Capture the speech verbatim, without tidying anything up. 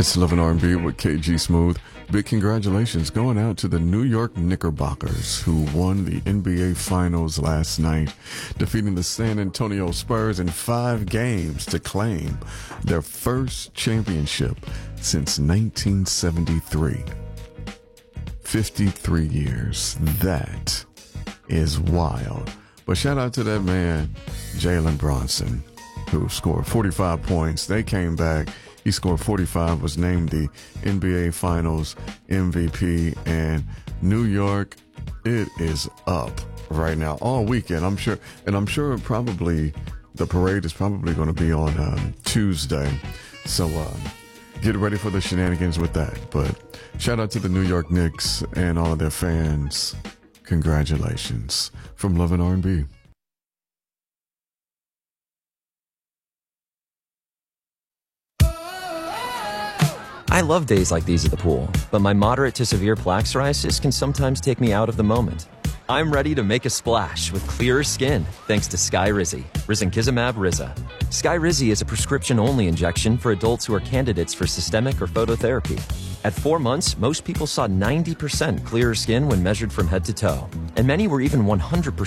It's Love and R and B with K G Smooth. Big congratulations going out to the New York Knickerbockers, who won the N B A Finals last night, defeating the San Antonio Spurs in five games to claim their first championship since nineteen seventy-three. fifty-three years. That is wild. But shout out to that man, Jalen Brunson, who scored forty-five points. They came back. He scored forty-five, was named the N B A Finals M V P, and New York, it is up right now all weekend, I'm sure. And I'm sure probably the parade is probably going to be on um, Tuesday. So uh, get ready for the shenanigans with that. But shout out to the New York Knicks and all of their fans. Congratulations from Love and R and B. I love days like these at the pool, but my moderate to severe plaque psoriasis can sometimes take me out of the moment. I'm ready to make a splash with clearer skin thanks to Skyrizi, risankizumab Riza. Skyrizi is a prescription-only injection for adults who are candidates for systemic or phototherapy. At four months, most people saw ninety percent clearer skin when measured from head to toe, and many were even one hundred percent